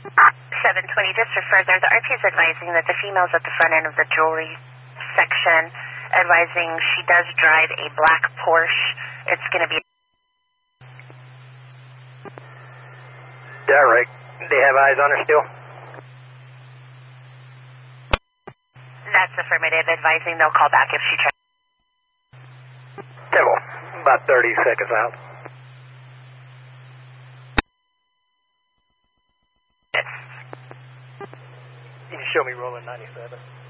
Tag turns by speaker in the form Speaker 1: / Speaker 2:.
Speaker 1: 720, just for further, the RP is advising that the female's at the front end of the jewelry section, advising she does drive a black Porsche. It's going to be...
Speaker 2: Derek, do you have eyes on her still?
Speaker 1: That's affirmative, advising they'll call back if she tries.
Speaker 2: Temple, about 30 seconds out.
Speaker 1: Yes.
Speaker 2: Can you show me rolling 97?